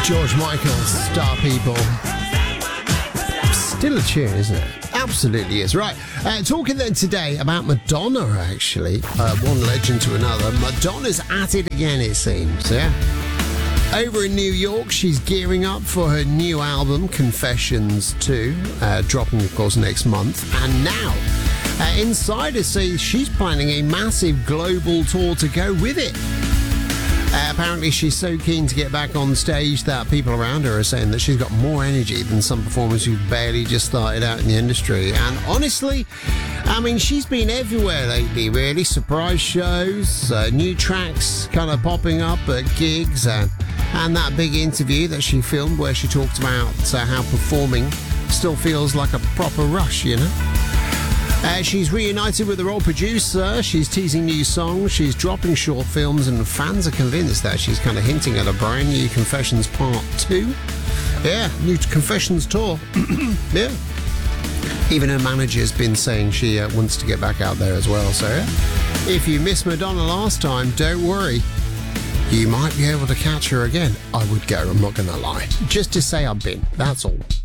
George Michael's Star People. Still a tune, isn't it? Absolutely is. Right, talking then today about Madonna, actually. One legend to another. Madonna's at it again, it seems, yeah? Over in New York, she's gearing up for her new album, Confessions 2, dropping, of course, next month. And now, insiders say she's planning a massive global tour to go with it. Apparently she's so keen to get back on stage that people around her are saying that she's got more energy than some performers who've barely just started out in the industry. And honestly, I mean, she's been everywhere lately, really. Surprise shows, new tracks kind of popping up at gigs, and that big interview that she filmed where she talked about how performing still feels like a proper rush, you know? She's reunited with her old producer. She's teasing new songs. She's dropping short films, and fans are convinced that she's kind of hinting at a brand new Confessions Part 2. Yeah, new Confessions tour. Yeah. Even her manager's been saying she wants to get back out there as well. So, yeah. If you missed Madonna last time, don't worry. You might be able to catch her again. I would go, I'm not going to lie. Just to say I've been. That's all.